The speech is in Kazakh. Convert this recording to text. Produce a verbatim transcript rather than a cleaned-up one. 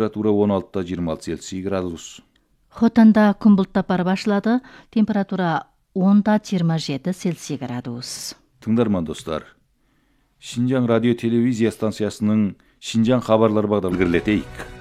температура он алты жыйырма алты Цельсий градус. Хотанда күн булттап бара башлады. Температура он жыйырма жети Цельсий градус. Тыңдарман достар, Шинжаң радио телевизия станциясының Шинжаң хабарлар бағдарын ілгерілетейік.